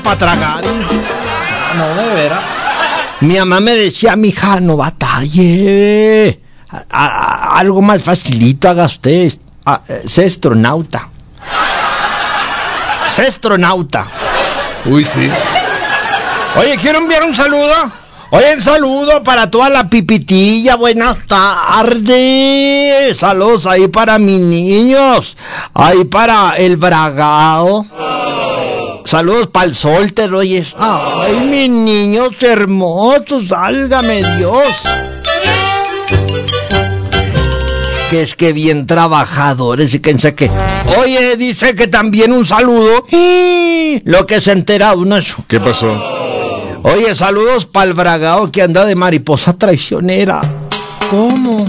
para tragar. No, de veras. Mi mamá me decía, mija, no batalle. Algo más facilito haga usted. Sé astronauta. Sé astronauta. Uy, sí. Oye, quiero enviar un saludo. Oye, un saludo para toda la pipitilla. Buenas tardes. Saludos ahí para mis niños. Ahí para el Bragao. Saludos para el Solter, oye. Ay, mis niños hermosos, válgame Dios. Que es que bien trabajadores y que sé que. Oye, dice que también un saludo. Lo que se entera uno. ¿Qué pasó? Oye, saludos para el Bragao que anda de mariposa traicionera. ¿Cómo?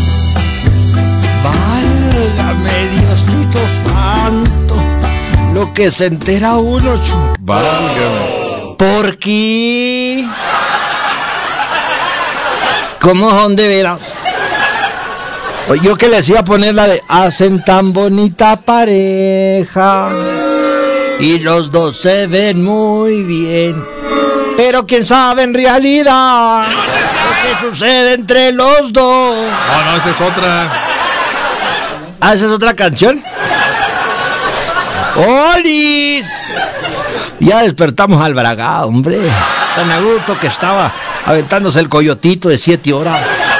Válgame Diosito santo. Lo que se entera uno, Válgame. ¿Por qué? ¿Cómo son de veras? Yo que les iba a poner la de hacen tan bonita pareja y los dos se ven muy bien, pero quién sabe en realidad lo que sucede entre los dos. No, esa es otra. ¿Ah, esa es otra canción? ¡Olis! Ya despertamos al Bragado, hombre. Tan a gusto que estaba aventándose el coyotito de 7 horas.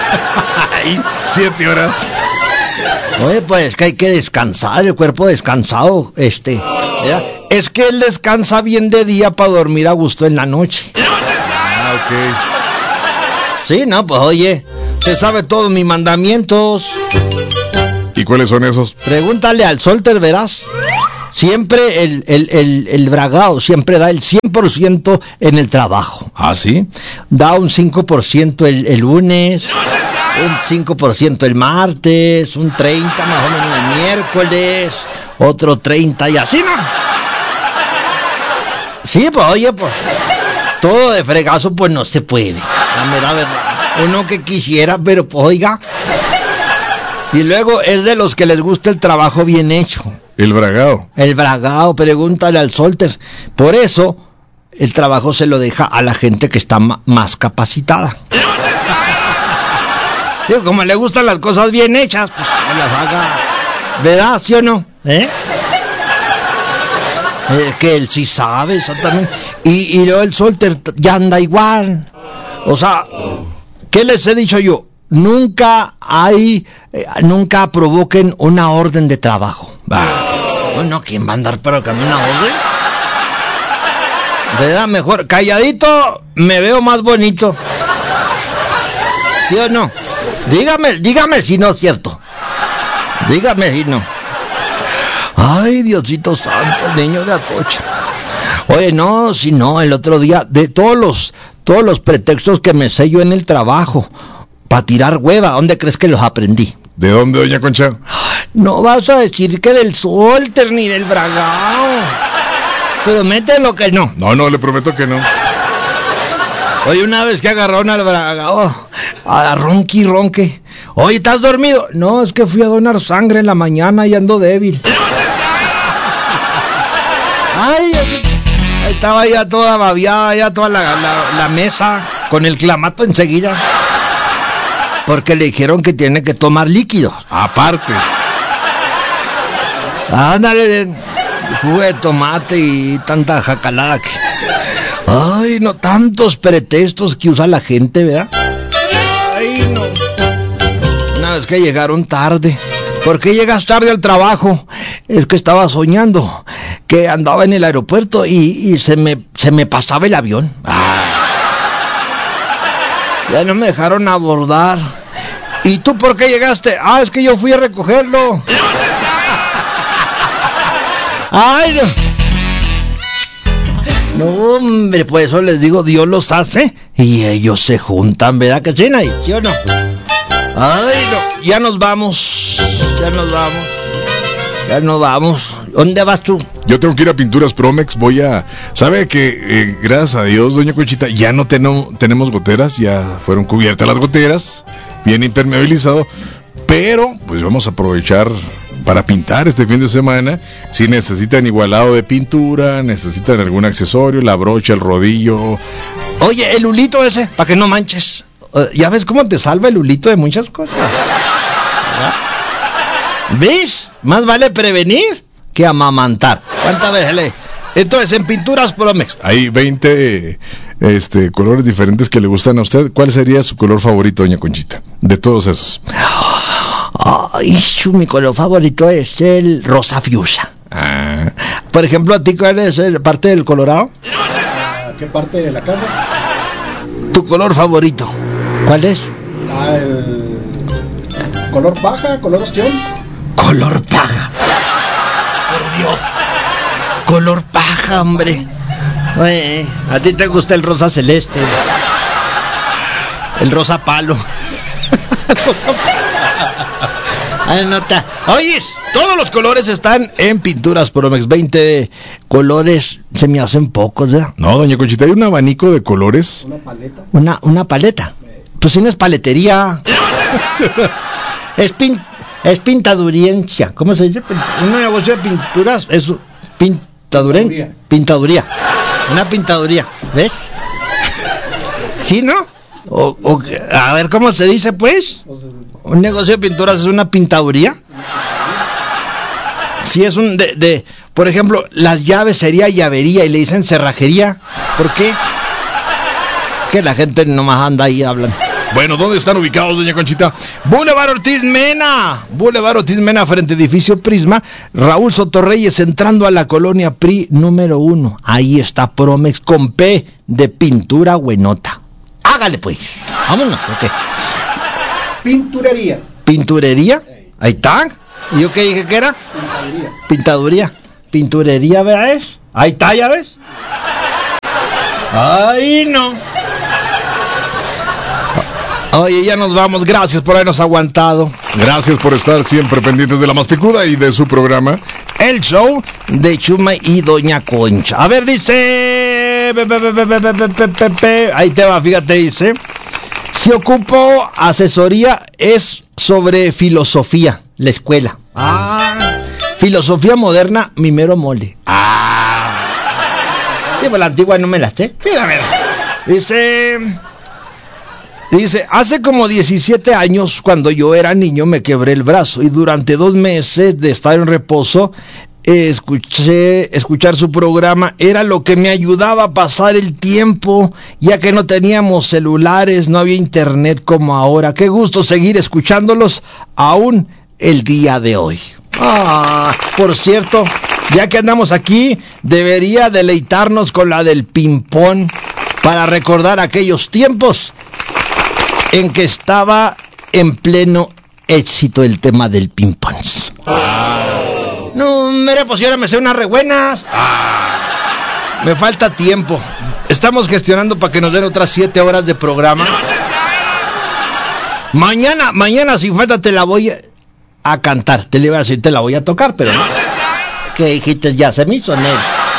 7 horas. Oye, pues que hay que descansar, el cuerpo descansado, ¿verdad? Es que él descansa bien de día para dormir a gusto en la noche. Ah, ok. Sí, no, pues oye, se sabe todos mis mandamientos. ¿Y cuáles son esos? Pregúntale al Solter, verás. Siempre el Bragao siempre da el 100% en el trabajo. ¿Ah, sí? Da un 5% el lunes, un 5% el martes, un 30% más o menos el miércoles, otro 30% y así, ¿no? Sí, pues oye, pues todo de fregazo pues no se puede. La verdad. Uno que quisiera, pero pues oiga. Y luego es de los que les gusta el trabajo bien hecho. El Bragao. El Bragao, pregúntale al Solter. Por eso, el trabajo se lo deja a la gente que está más capacitada. Digo, como le gustan las cosas bien hechas, pues que las haga. ¿Verdad? ¿Sí o no? Que él sí sabe exactamente. Y luego el Solter ya anda igual. O sea, ¿qué les he dicho yo? Nunca provoquen una orden de trabajo. Bueno, ¿quién va a andar para cambiar una orden? ¿Verdad? Mejor calladito me veo más bonito. ¿Sí o no? Dígame si no es cierto. Dígame si no. Ay, Diosito santo, niño de Atocha. Oye, no, si no, el otro día, de todos los pretextos que me sé yo en el trabajo, para tirar hueva, ¿dónde crees que los aprendí? ¿De dónde, doña Concha? No vas a decir que del Solter ni del Bragao. Promételo que no. No, le prometo que no. Oye, una vez que agarraron al Bragao, a ronque. Oye, ¿estás dormido? No, es que fui a donar sangre en la mañana y ando débil. Ay, ahí estaba ya toda babiada, ya toda la mesa con el clamato enseguida. Porque le dijeron que tiene que tomar líquidos. Aparte. Ándale, jugo de tomate y tanta jacalada que... Ay, no, tantos pretextos que usa la gente, ¿verdad? Ay, no. Una vez que llegaron tarde. ¿Por qué llegas tarde al trabajo? Es que estaba soñando que andaba en el aeropuerto y se me pasaba el avión. Ya no me dejaron abordar. ¿Y tú por qué llegaste? Es que yo fui a recogerlo. Ay, no, hombre, pues eso les digo, Dios los hace y ellos se juntan, ¿verdad que sí, Nay? ¿Sí o no? Ay, no, ya nos vamos. ¿Dónde vas tú? Yo tengo que ir a Pinturas Promex, ¿sabe que gracias a Dios, doña Conchita, ya no tenemos goteras, ya fueron cubiertas las goteras, bien impermeabilizado, pero pues vamos a aprovechar para pintar este fin de semana. Si necesitan igualado de pintura, necesitan algún accesorio, la brocha, el rodillo. Oye, el hulito ese, para que no manches. Ya ves cómo te salva el hulito de muchas cosas. ¿Ves? Más vale prevenir que amamantar. ¿Cuántas veces le? Entonces, en Pinturas Promex. Hay 20 colores diferentes que le gustan a usted. ¿Cuál sería su color favorito, doña Conchita? De todos esos. Ay, mi color favorito es el rosa fuchsia. Por ejemplo, ¿a ti cuál es parte del Colorado? ¿Qué parte de la casa? ¿Tu color favorito? ¿Cuál es? El color paja, color ostión. Color paja. Por Dios. Color paja, hombre. A ti te gusta el rosa celeste. El rosa palo. Anota. Oye, todos los colores están en Pinturas Promex. 20 colores, se me hacen pocos, ¿verdad? No, doña Conchita, hay un abanico de colores. Una paleta. Una paleta. Pues si no es paletería. Es pintaduriencia. ¿Cómo se dice? Un negocio de pinturas es pintaduría. Una pintaduría. ¿Ves? ¿Sí, no? A ver, ¿cómo se dice, pues? Un negocio de pinturas es una pintaduría. Si es un por ejemplo, las llaves sería llavería y le dicen cerrajería. ¿Por qué? Que la gente nomás anda ahí hablando. Bueno, ¿dónde están ubicados, doña Conchita? Boulevard Ortiz Mena frente a edificio Prisma. Raúl Sotorreyes entrando a la colonia PRI número 1. Ahí está Promex con P de pintura buenota. Hágale pues, vámonos, ok. ¿Pinturería? Ahí está. ¿Y yo qué dije que era? Pinturería, ¿ves? Ahí está, ¿ya ves? Ay, no. Oye, ya nos vamos. Gracias por habernos aguantado. Gracias por estar siempre pendientes de La Más Picuda y de su programa El Show de Chuma y Doña Concha. A ver, dice... Ahí te va, fíjate, dice... Si ocupo asesoría es sobre filosofía, la escuela. Filosofía moderna, mi mero mole. Sí, pues la antigua no me la sé. Mira. Dice, hace como 17 años, cuando yo era niño, me quebré el brazo y durante 2 meses de estar en reposo, escuchar su programa era lo que me ayudaba a pasar el tiempo, ya que no teníamos celulares, no había internet como ahora. Qué gusto seguir escuchándolos aún el día de hoy. Por cierto, ya que andamos aquí, debería deleitarnos con la del ping-pong para recordar aquellos tiempos en que estaba en pleno éxito el tema del ping-pong. No, mire, pues yo ahora me sé unas re buenas. Me falta tiempo. Estamos gestionando para que nos den otras 7 horas de programa. Mañana sin falta te la voy a cantar. Te le iba a decir, te la voy a tocar, pero no. ¿Qué dijiste? Ya se me hizo en él.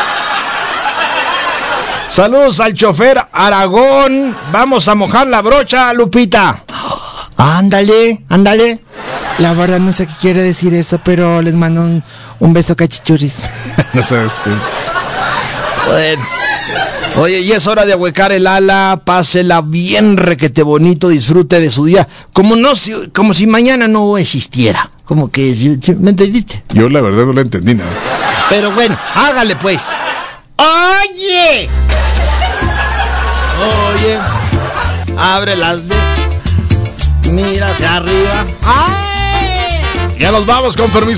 Saludos al chofer Aragón. Vamos a mojar la brocha, Lupita. Ándale. La verdad no sé qué quiere decir eso, pero les mando un beso cachichuris. No sabes qué. Bueno. Oye, y es hora de ahuecar el ala. Pásela bien requete bonito. Disfrute de su día. Como si mañana no existiera. Como que, ¿me entendiste? Yo la verdad no la entendí nada. Pero bueno, hágale pues. Oye, abre las dos. Mira hacia arriba. ¡Ay! Ya nos vamos, con permiso.